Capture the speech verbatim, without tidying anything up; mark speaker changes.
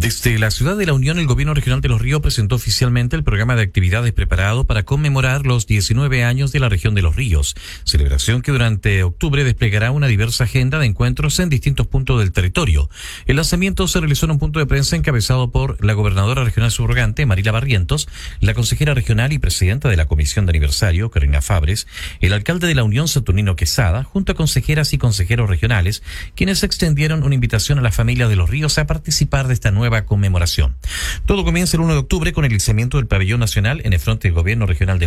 Speaker 1: Desde la ciudad de La Unión, el gobierno regional de Los Ríos presentó oficialmente el programa de actividades preparado para conmemorar los diecinueve años de la región de Los Ríos, celebración que durante octubre desplegará una diversa agenda de encuentros en distintos puntos del territorio. El lanzamiento se realizó en un punto de prensa encabezado por la gobernadora regional subrogante, Marila Barrientos, la consejera regional y presidenta de la comisión de aniversario, Carolina Fabres, el alcalde de La Unión, Saturnino Quesada, junto a consejeras y consejeros regionales, quienes extendieron una invitación a las familias de Los Ríos a participar de esta nueva nueva conmemoración. Todo comienza el uno de octubre con el izamiento del pabellón nacional en el frente del gobierno regional de